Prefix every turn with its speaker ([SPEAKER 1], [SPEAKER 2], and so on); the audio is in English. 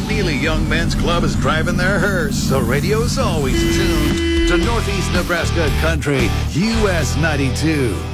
[SPEAKER 1] Neely Young Men's Club is driving their hearse, so radio's always tuned to Northeast Nebraska Country, US 92.